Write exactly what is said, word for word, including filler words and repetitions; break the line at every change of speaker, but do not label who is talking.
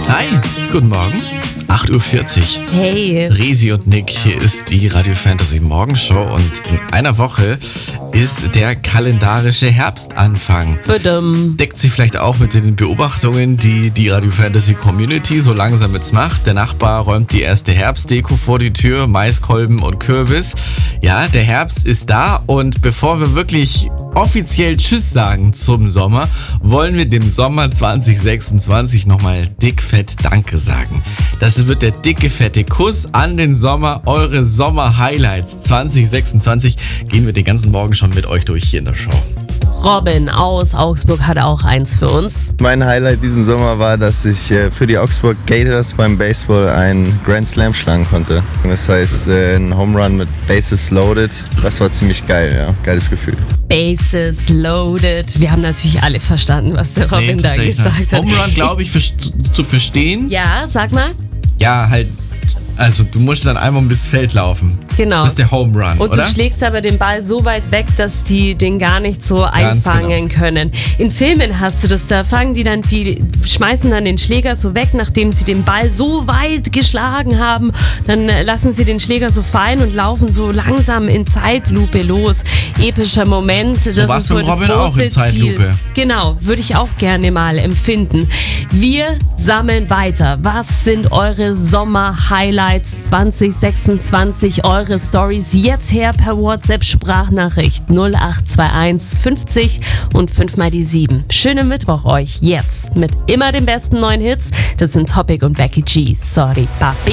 Hi, guten Morgen. acht Uhr vierzig.
Hey.
Resi und Nick, hier ist die Radio Fantasy Morgenshow und in einer Woche ist der kalendarische Herbstanfang.
Badum.
Deckt sich vielleicht auch mit den Beobachtungen, die die Radio Fantasy Community so langsam jetzt macht. Der Nachbar räumt die erste Herbstdeko vor die Tür, Maiskolben und Kürbis. Ja, der Herbst ist da und bevor wir wirklich offiziell Tschüss sagen zum Sommer, wollen wir dem Sommer zwanzig sechsundzwanzig nochmal dick fett Danke sagen. Das wird der dicke fette Kuss an den Sommer, eure Sommer-Highlights zwanzig sechsundzwanzig. Gehen wir den ganzen Morgen schon mit euch durch hier in der Show.
Robin aus Augsburg hat auch eins für uns.
Mein Highlight diesen Sommer war, dass ich äh, für die Augsburg Gators beim Baseball einen Grand Slam schlagen konnte. Das heißt, äh, ein Home Run mit Bases loaded. Das war ziemlich geil, ja. Geiles Gefühl.
Bases loaded. Wir haben natürlich alle verstanden, was der Robin
Nee,
da
tatsächlich
gesagt
nicht.
hat.
Home Run, glaube ich, für, zu verstehen.
Ja, sag mal.
Ja, halt. Also du musst dann einmal um das Feld laufen.
Genau.
Das ist der Home Run,
Und
oder?
du schlägst aber den Ball so weit weg, dass die den gar nicht so einfangen
genau.
können. In Filmen hast du das, da fangen die dann, die schmeißen dann den Schläger so weg, nachdem sie den Ball so weit geschlagen haben. Dann äh, lassen sie den Schläger so fallen und laufen so langsam in Zeitlupe los. Epischer Moment. Das
war's
ist wohl
beim
das
Robin auch in
große
Zeitlupe.
Ziel. Genau, würde ich auch gerne mal empfinden. Wir sammeln weiter. Was sind eure Sommer-Highlights zwanzig sechsundzwanzig? Eure Stories jetzt her per WhatsApp-Sprachnachricht null acht zwei eins fünfzig und fünf mal die sieben. Schönen Mittwoch euch jetzt mit immer den besten neuen Hits. Das sind Topic und Becky G. Sorry, Papi.